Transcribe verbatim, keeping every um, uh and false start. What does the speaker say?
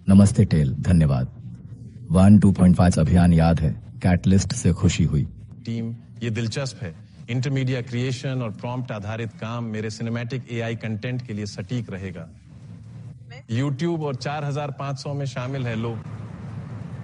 नमस्ते टेल, धन्यवाद। One two point five अभियान याद है, कैटलिस्ट से खुशी हुई। टीम, ये दिलचस्प है। इंटरमीडिया क्रिएशन और प्रॉम्प्ट आधारित काम मेरे सिनेमैटिक एआई कंटेंट के लिए सटीक रहेगा। यूट्यूब और चार हज़ार पाँच सौ में शामिल है लोग।